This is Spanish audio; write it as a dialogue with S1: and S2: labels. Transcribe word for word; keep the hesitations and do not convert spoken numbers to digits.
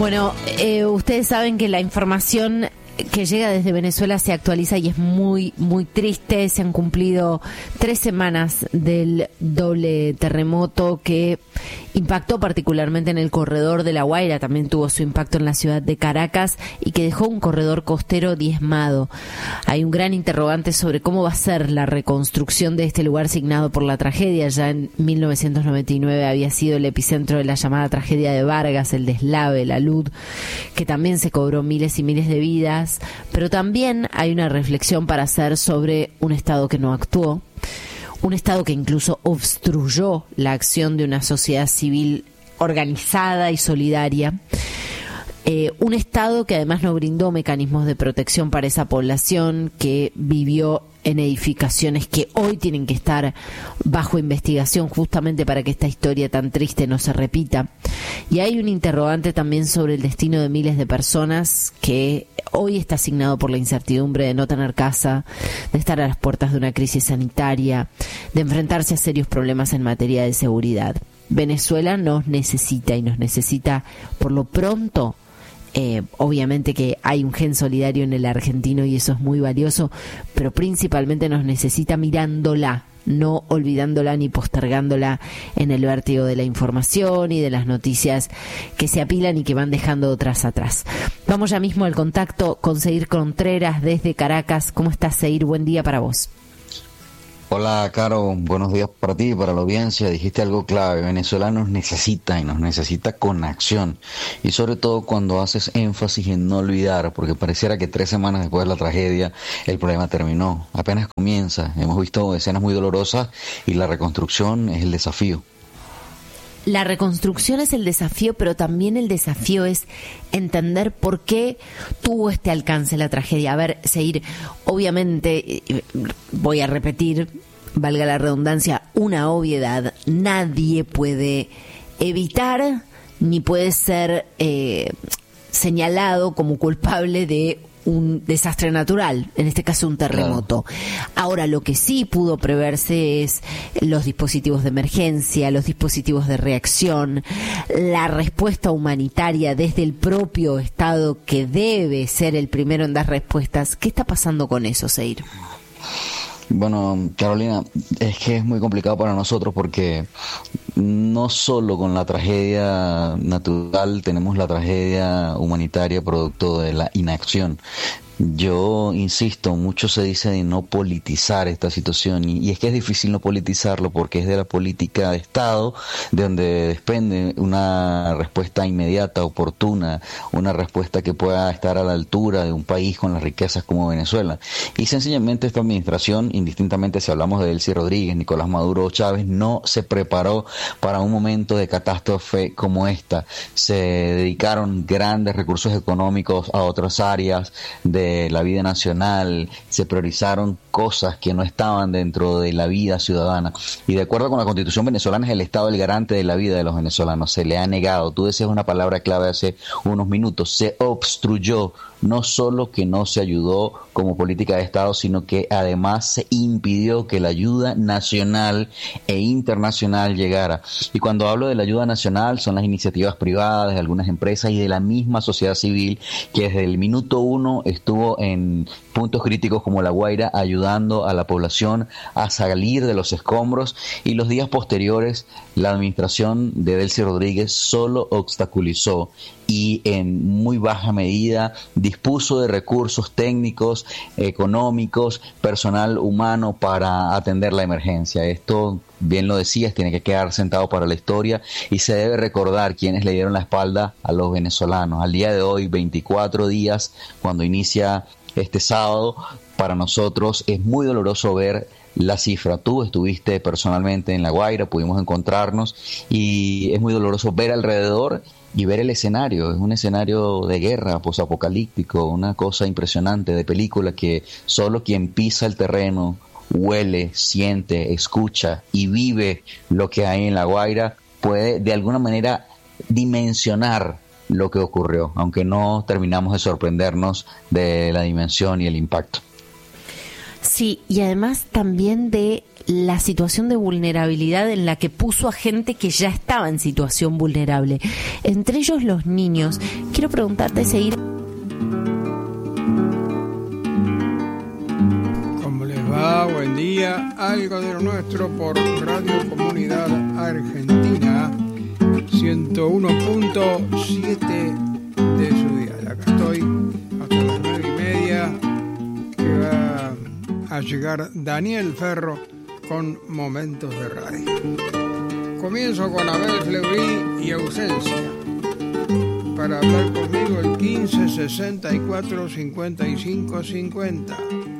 S1: Bueno, eh, ustedes saben que la información que llega desde Venezuela se actualiza y es muy, muy triste. Se han cumplido tres semanas del doble terremoto que impactó particularmente en el corredor de La Guaira, también tuvo su impacto en la ciudad de Caracas y que dejó un corredor costero diezmado. Hay un gran interrogante sobre cómo va a ser la reconstrucción de este lugar signado por la tragedia. Ya en mil novecientos noventa y nueve había sido el epicentro de la llamada tragedia de Vargas, el deslave, la luz, que también se cobró miles y miles de vidas. Pero también hay una reflexión para hacer sobre un Estado que no actuó, un Estado que incluso obstruyó la acción de una sociedad civil organizada y solidaria, eh, un Estado que además no brindó mecanismos de protección para esa población que vivió en edificaciones que hoy tienen que estar bajo investigación justamente para que esta historia tan triste no se repita. Y hay un interrogante también sobre el destino de miles de personas que hoy está asignado por la incertidumbre de no tener casa, de estar a las puertas de una crisis sanitaria, de enfrentarse a serios problemas en materia de seguridad. Venezuela nos necesita y nos necesita por lo pronto. Eh, obviamente que hay un gen solidario en el argentino y eso es muy valioso, pero principalmente nos necesita mirándola, no olvidándola ni postergándola en el vértigo de la información y de las noticias que se apilan y que van dejando otras atrás. Vamos ya mismo al contacto con Seir Contreras desde Caracas. ¿Cómo estás, Seir? Buen día para vos.
S2: Hola, Caro, buenos días para ti y para la audiencia. Dijiste algo clave: Venezuela nos necesita y nos necesita con acción, y sobre todo cuando haces énfasis en no olvidar, porque pareciera que tres semanas después de la tragedia el problema terminó. Apenas comienza, hemos visto escenas muy dolorosas y la reconstrucción es el desafío.
S1: La reconstrucción es el desafío, pero también el desafío es entender por qué tuvo este alcance la tragedia. A ver, Seir, obviamente, voy a repetir, valga la redundancia, una obviedad. Nadie puede evitar ni puede ser eh, señalado como culpable de un desastre natural, en este caso un terremoto. Ahora, lo que sí pudo preverse es los dispositivos de emergencia, los dispositivos de reacción, la respuesta humanitaria desde el propio Estado, que debe ser el primero en dar respuestas. ¿Qué está pasando con eso, Seir?
S2: Bueno, Carolina, es que es muy complicado para nosotros porque no solo con la tragedia natural tenemos la tragedia humanitaria producto de la inacción. Yo insisto, mucho se dice de no politizar esta situación y, y es que es difícil no politizarlo porque es de la política de Estado de donde depende una respuesta inmediata, oportuna, una respuesta que pueda estar a la altura de un país con las riquezas como Venezuela. Y sencillamente esta administración, indistintamente si hablamos de Delcy Rodríguez, Nicolás Maduro o Chávez, no se preparó para un momento de catástrofe como esta. Se dedicaron grandes recursos económicos a otras áreas de la vida nacional, se priorizaron cosas que no estaban dentro de la vida ciudadana, y de acuerdo con la Constitución venezolana es el Estado el garante de la vida de los venezolanos. Se le ha negado, tú decías una palabra clave hace unos minutos, se obstruyó. No solo que no se ayudó como política de Estado, sino que además se impidió que la ayuda nacional e internacional llegara. Y cuando hablo de la ayuda nacional, son las iniciativas privadas de algunas empresas y de la misma sociedad civil que desde el minuto uno estuvo en puntos críticos como La Guaira ayudando a la población a salir de los escombros, y los días posteriores la administración de Delcy Rodríguez solo obstaculizó y en muy baja medida dispuso de recursos técnicos, económicos, personal humano para atender la emergencia. Esto, bien lo decías, tiene que quedar sentado para la historia y se debe recordar quienes le dieron la espalda a los venezolanos. Al día de hoy, veinticuatro días, cuando inicia este sábado, para nosotros es muy doloroso ver la cifra. Tú estuviste personalmente en La Guaira, pudimos encontrarnos y es muy doloroso ver alrededor y ver el escenario. Es un escenario de guerra, posapocalíptico, una cosa impresionante de película que solo quien pisa el terreno, huele, siente, escucha y vive lo que hay en La Guaira puede de alguna manera dimensionar lo que ocurrió, aunque no terminamos de sorprendernos de la dimensión y el impacto.
S1: Sí, y además también de la situación de vulnerabilidad en la que puso a gente que ya estaba en situación vulnerable, entre ellos los niños. Quiero preguntarte, seguir.
S3: ¿Cómo les va? Buen día. Algo de lo nuestro por Radio Comunidad Argentina, ciento uno punto siete de su dial. Acá estoy hasta las nueve y media, que va a llegar Daniel Ferro con Momentos de Radio. Comienzo con Abel Fleury y Ausencia. Para hablar conmigo el quince sesenta y cuatro cincuenta y cinco cincuenta.